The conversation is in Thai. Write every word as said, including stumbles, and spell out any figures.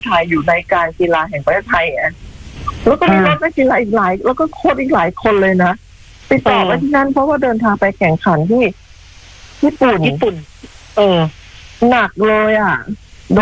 ถ่ายอยู่ในการกีฬาแห่งประเทศไทยอ่ะแล้วก็มีนักกีฬาอีกหลายแล้วก็โค้ชอีกหลายคนเลยนะไปต่อไปที่นั่นเพราะว่าเดินทางไปแข่งขันที่ญี่ปุ่นญี่ปุ่น เออหนักเลยอ่ะ